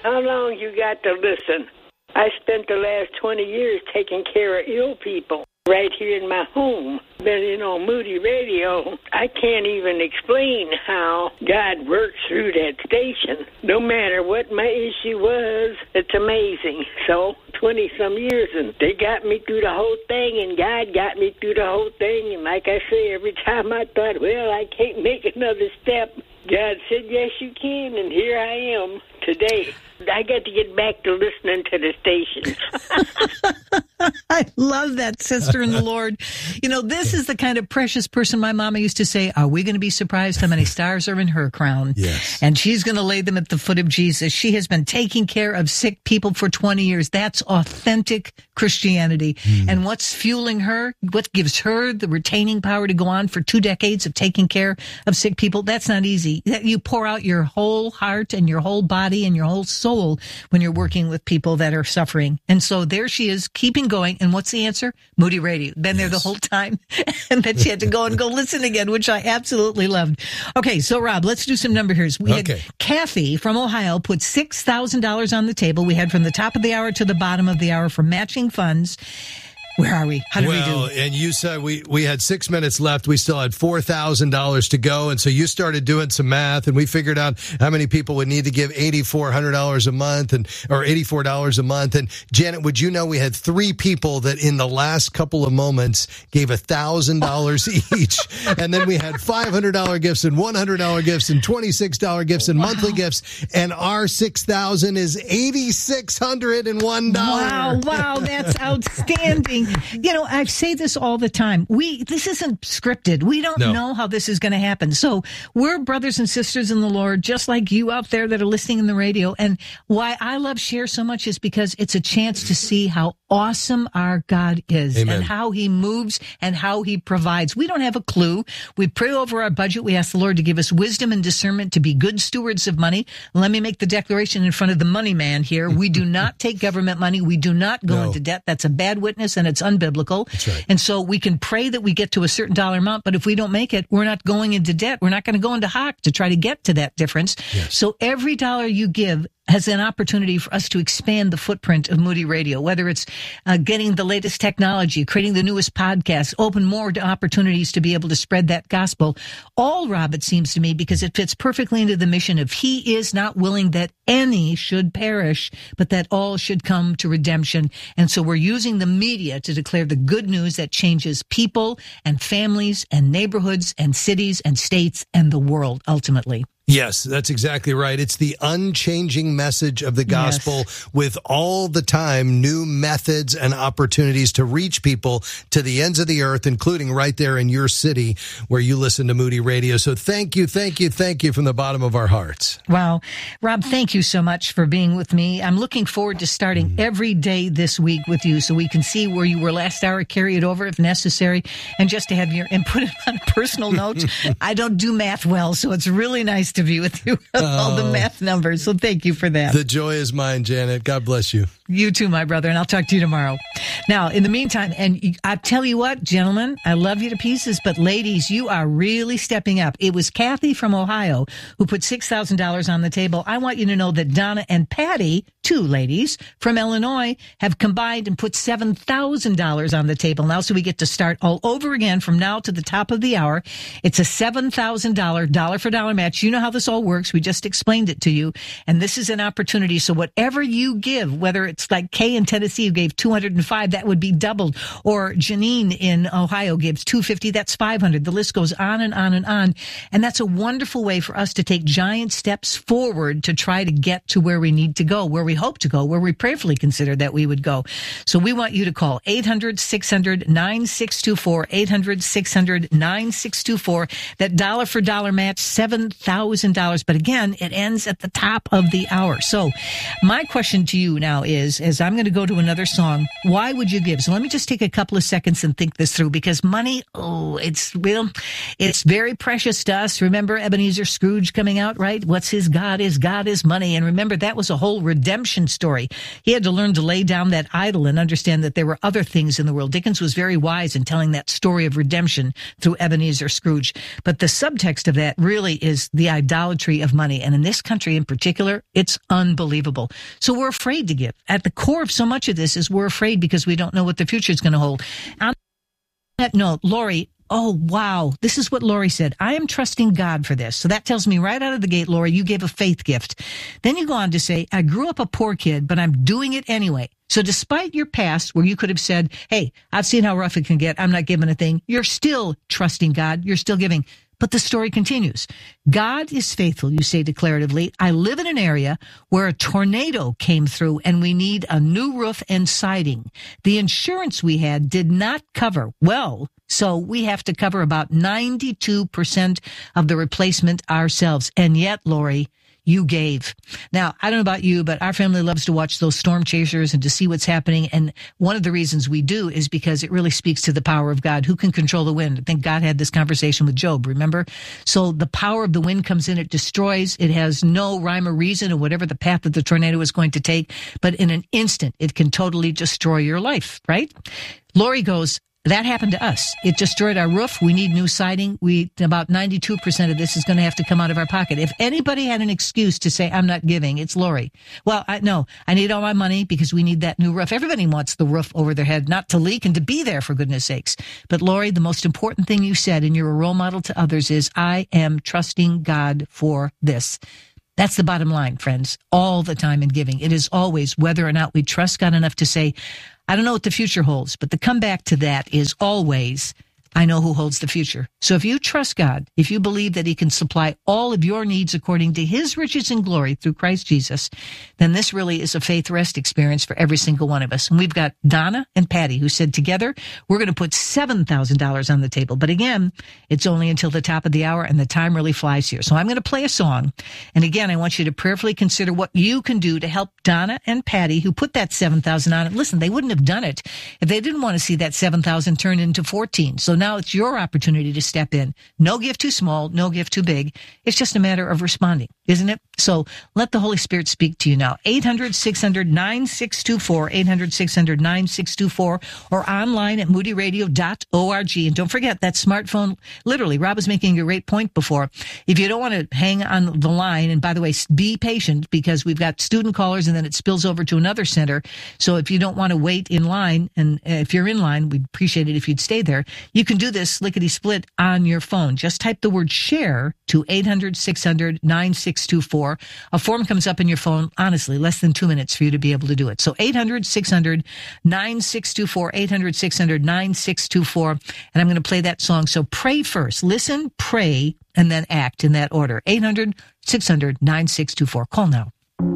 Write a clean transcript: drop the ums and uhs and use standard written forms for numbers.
how long you got to listen? I spent the last 20 years taking care of ill people right here in my home. Been on Moody Radio. I can't even explain how God works through that station. No matter what my issue was, it's amazing. So, 20-some years, and they got me through the whole thing, and God got me through the whole thing. And like I say, every time I thought, well, I can't make another step, God said, yes, you can, and here I am today. I got to get back to listening to the station. I love that, sister in the Lord. This is the kind of precious person my mama used to say, are we going to be surprised how many stars are in her crown? Yes. And she's going to lay them at the foot of Jesus. She has been taking care of sick people for 20 years. That's authentic Christianity. And what's fueling her, what gives her the retaining power to go on for 2 decades of taking care of sick people? That's not easy. You pour out your whole heart and your whole body and your whole soul when you're working with people that are suffering. And so there she is, keeping going. And what's the answer? Moody Radio. Been there the whole time. And then she had to go listen again, which I absolutely loved. Okay, so Rob, let's do some number here. We had Kathy from Ohio put $6,000 on the table. We had from the top of the hour to the bottom of the hour for matching funds. Where are we? How did we do? Well, and you said we had 6 minutes left. We still had $4,000 to go. And so you started doing some math, and we figured out how many people would need to give $8,400 a month or $84 a month. And Janet, would you know we had 3 people that in the last couple of moments gave $1,000 each. And then we had $500 gifts and $100 gifts and $26 gifts and monthly gifts. And our $6,000 is $8,601. Wow, that's outstanding. I say this all the time. This isn't scripted. We don't know how this is going to happen. So we're brothers and sisters in the Lord, just like you out there that are listening in the radio. And why I love Share so much is because it's a chance to see how awesome our God is. Amen. And how he moves and how he provides. We don't have a clue. We pray over our budget. We ask the Lord to give us wisdom and discernment to be good stewards of money. Let me make the declaration in front of the money man here. We do not take government money. We do not go into debt. That's a bad witness, and it's unbiblical. That's right. And so we can pray that we get to a certain dollar amount, but if we don't make it, we're not going into debt. We're not going to go into hock to try to get to that difference. Yes. So every dollar you give has an opportunity for us to expand the footprint of Moody Radio, whether it's getting the latest technology, creating the newest podcast, open more opportunities to be able to spread that gospel. All, Rob, it seems to me, because it fits perfectly into the mission of he is not willing that any should perish, but that all should come to redemption. And so we're using the media to declare the good news that changes people and families and neighborhoods and cities and states and the world ultimately. Yes, that's exactly right. It's the unchanging message of the gospel with all the time new methods and opportunities to reach people to the ends of the earth, including right there in your city where you listen to Moody Radio. So thank you from the bottom of our hearts. Wow. Rob, thank you so much for being with me. I'm looking forward to starting every day this week with you so we can see where you were last hour, carry it over if necessary, and just to have your input on a personal note. I don't do math well, so it's really nice to be with you with all the math numbers. So thank you for that. The joy is mine, Janet. God bless you. You too, my brother, and I'll talk to you tomorrow. Now, in the meantime, and I tell you what, gentlemen, I love you to pieces, but ladies, you are really stepping up. It was Kathy from Ohio who put $6,000 on the table. I want you to know that Donna and Patty, 2 ladies from Illinois, have combined and put $7,000 on the table now, so we get to start all over again from now to the top of the hour. It's a $7,000 dollar-for-dollar match. You know how this all works. We just explained it to you, and this is an opportunity. So whatever you give, whether it's like Kay in Tennessee who gave $205, that would be doubled. Or Janine in Ohio gives $250, that's $500. The list goes on and on and on. And that's a wonderful way for us to take giant steps forward to try to get to where we need to go, where we hope to go, where we prayerfully consider that we would go. So we want you to call 800-600-9624, 800-600-9624. That dollar for dollar match, $7,000. But again, it ends at the top of the hour. So my question to you now is, is I'm going to go to another song. Why would you give? So let me just take a couple of seconds and think this through, because money, it's very precious to us. Remember Ebenezer Scrooge coming out, right? What's his God? His God is money. And remember, that was a whole redemption story. He had to learn to lay down that idol and understand that there were other things in the world. Dickens was very wise in telling that story of redemption through Ebenezer Scrooge. But the subtext of that really is the idolatry of money. And in this country in particular, it's unbelievable. So we're afraid to give. At the core of so much of this is we're afraid because we don't know what the future is going to hold. On that note, Lori, oh, wow. This is what Lori said. I am trusting God for this. So that tells me right out of the gate, Lori, you gave a faith gift. Then you go on to say, I grew up a poor kid, but I'm doing it anyway. So despite your past where you could have said, hey, I've seen how rough it can get, I'm not giving a thing, you're still trusting God. You're still giving. But the story continues. God is faithful, you say declaratively. I live in an area where a tornado came through and we need a new roof and siding. The insurance we had did not cover. Well, so we have to cover about 92% of the replacement ourselves. And yet, Lori, you gave. Now, I don't know about you, but our family loves to watch those storm chasers and to see what's happening. And one of the reasons we do is because it really speaks to the power of God. Who can control the wind? I think God had this conversation with Job, remember? So the power of the wind comes in, it destroys. It has no rhyme or reason or whatever the path that the tornado is going to take. But in an instant, it can totally destroy your life, right? Lori goes, that happened to us. It destroyed our roof. We need new siding. About 92% of this is going to have to come out of our pocket. If anybody had an excuse to say, I'm not giving, it's Lori. Well, I need all my money because we need that new roof. Everybody wants the roof over their head, not to leak and to be there, for goodness sakes. But Lori, the most important thing you said, and you're a role model to others, is I am trusting God for this. That's the bottom line, friends, all the time in giving. It is always whether or not we trust God enough to say, I don't know what the future holds, but the comeback to that is always, I know who holds the future. So if you trust God, if you believe that he can supply all of your needs according to his riches and glory through Christ Jesus, then this really is a faith rest experience for every single one of us. And we've got Donna and Patty who said together, we're going to put $7,000 on the table. But again, it's only until the top of the hour and the time really flies here. So I'm going to play a song. And again, I want you to prayerfully consider what you can do to help Donna and Patty who put that $7,000 on it. Listen, they wouldn't have done it if they didn't want to see that $7,000 turn into $14,000. So now it's your opportunity to step in. No gift too small, no gift too big. It's just a matter of responding, isn't it? So let the Holy Spirit speak to you now. 800-600-9624, 800-600-9624, or online at moodyradio.org. And don't forget that smartphone, literally, Rob was making a great point before. If you don't want to hang on the line, and by the way, be patient because we've got student callers and then it spills over to another center. So if you don't want to wait in line, and if you're in line, we'd appreciate it if you'd stay there. You can do this lickety-split on your phone. Just type the word share to 800-600-9624. A form comes up in your phone, honestly, less than 2 minutes for you to be able to do it. So 800-600-9624, 800-600-9624. And I'm going to play that song. So pray first. Listen, pray, and then act in that order. 800-600-9624. Call now.